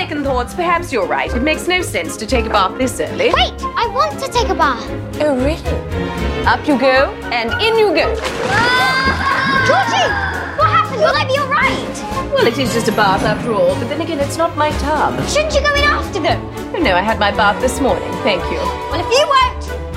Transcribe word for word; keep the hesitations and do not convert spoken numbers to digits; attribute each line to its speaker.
Speaker 1: second thoughts, perhaps you're right. It makes no sense to take a bath this early.
Speaker 2: Wait, I want to take a bath.
Speaker 1: Oh, really? Up you go, and in you go.
Speaker 2: Ah! Georgie, what happened? Will I be all right?
Speaker 1: Well, it is just a bath after all, but then again, it's not my tub.
Speaker 2: Shouldn't you go in after them?
Speaker 1: Oh, no, I had my bath this morning, thank you.
Speaker 2: Well, if you won't,